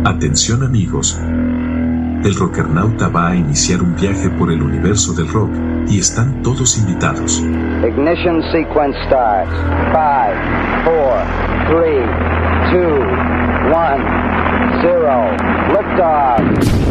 Atención amigos, el Rockernauta va a iniciar un viaje por el universo del rock y están todos invitados. Ignition sequence starts. 5, 4, 3, 2, 1, 0. Liftoff.